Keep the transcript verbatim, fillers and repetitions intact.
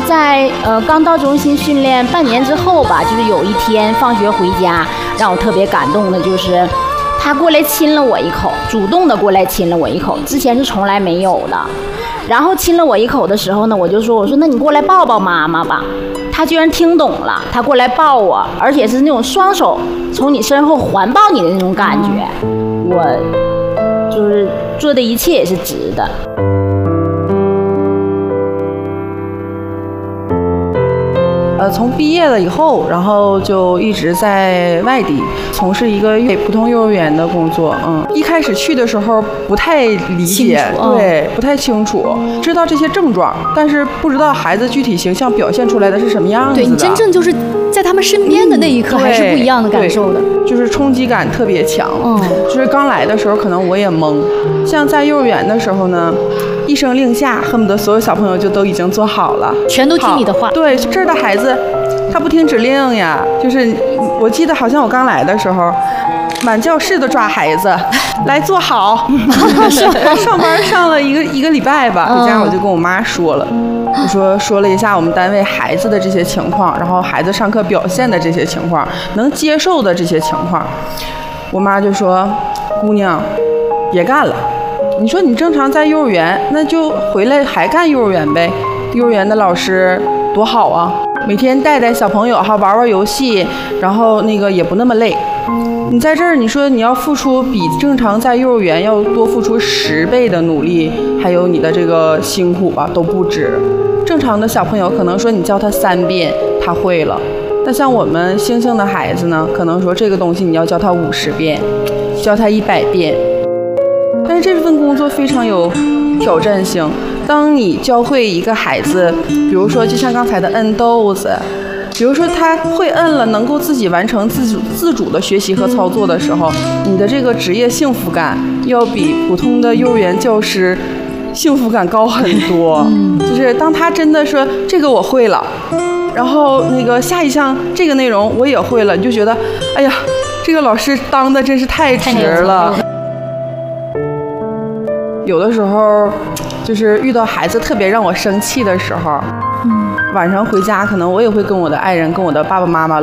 在呃刚到中心训练半年之后吧，就是有一天放学回家，让我特别感动的就是他过来亲了我一口，主动的过来亲了我一口，之前是从来没有的。然后亲了我一口的时候呢，我就说我说那你过来抱抱妈妈吧。他居然听懂了，他过来抱我，而且是那种双手从你身后环抱你的那种感觉，我就是做的一切也是值的。 呃，从毕业了以后，然后就一直在外地从事一个普通幼儿园的工作。嗯，一开始去的时候不太理解，对，不太清楚，知道这些症状，但是不知道孩子具体形象表现出来的是什么样子的。 对，你真正就是在他们身边的那一刻，还是不一样的感受的， 嗯、就是冲击感特别强。嗯，就是刚来的时候，可能我也懵。像在幼儿园的时候呢，一声令下，恨不得所有小朋友就都已经做好了， 全都听你的话。 对，这儿的孩子。他不听指令呀，就是我记得好像我刚来的时候，满教室都抓孩子来坐好。上班上了一个一个礼拜吧，回家我就跟我妈说了，我说说了一下我们单位孩子的这些情况，然后孩子上课表现的这些情况，能接受的这些情况，我妈就说：“姑娘，别干了。你说你正常在幼儿园，那就回来还干幼儿园呗。幼儿园的老师多好啊。”每天带带小朋友哈，玩玩游戏，然后那个也不那么累。你在这儿，你说你要付出比正常在幼儿园要多付出十倍的努力，还有你的这个辛苦吧，都不止。正常的小朋友可能说你教他三遍他会了，但像我们星星的孩子呢，可能说这个东西你要教他五十遍，教他一百遍。但是这份工作非常有挑战性。当你教会一个孩子，比如说就像刚才的摁豆子，比如说他会摁了，能够自己完成自主自主的学习和操作的时候，你的这个职业幸福感要比普通的幼儿园教师幸福感高很多。就是当他真的说这个我会了，然后那个下一项这个内容我也会了，你就觉得哎呀，这个老师当的真是太值了。有的时候就是遇到孩子特别让我生气的时候，嗯，晚上回家可能我也会跟我的爱人跟我的爸爸妈妈